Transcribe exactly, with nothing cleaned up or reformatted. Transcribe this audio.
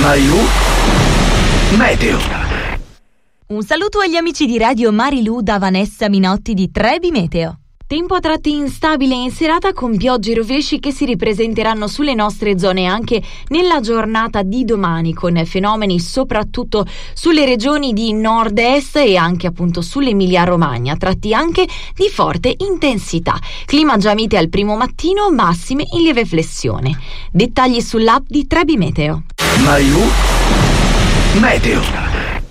Marilu Meteo. Un saluto agli amici di Radio Marilu da Vanessa Minotti di Trebi Meteo. Tempo a tratti instabile in serata con piogge e rovesci che si ripresenteranno sulle nostre zone anche nella giornata di domani, con fenomeni soprattutto sulle regioni di nord-est e anche appunto sull'Emilia Romagna, tratti anche di forte intensità. Clima già mite al primo mattino, massime in lieve flessione. Dettagli sull'app di Trebi Meteo. Marilu Meteo.